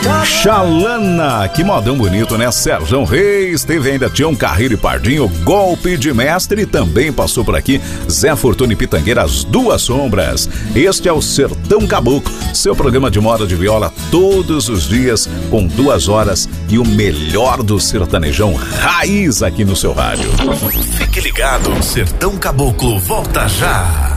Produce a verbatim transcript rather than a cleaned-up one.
Xalana, que modão bonito, né? Sérgio Reis, teve ainda Tião Carreiro e Pardinho, Golpe de Mestre, e também passou por aqui Zé Fortuna e Pitangueira, As Duas Sombras. Este é o Sertão Caboclo, seu programa de moda de viola todos os dias, com duas horas e o melhor do sertanejão raiz aqui no seu rádio. Fique ligado, Sertão Caboclo volta já.